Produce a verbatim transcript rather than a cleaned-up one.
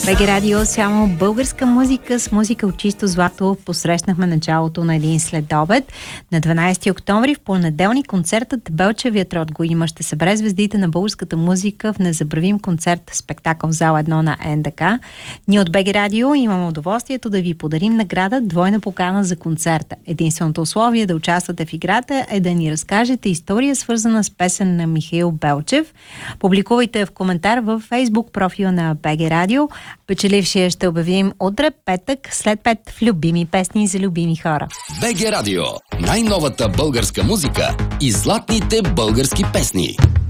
БГ Радио, само българска музика с музика от чисто злато. Посрещнахме началото на един следобед. На дванайсети октомври в понеделник концертът Белчевият род го има. Ще събере звездите на българската музика в незабравим концерт, спектакъл в зала едно на НДК. Ние от БГ Радио имаме удоволствието да ви подарим награда, двойна покана за концерта. Единственото условие да участвате в играта е да ни разкажете история, свързана с песен на Михаил Белчев. Публикувайте в коментар във Facebook профила на БГ Радио. Печелившия ще обявим утре, петък, след пет в Любими песни за любими хора. БГ Радио. Най-новата българска музика и златните български песни.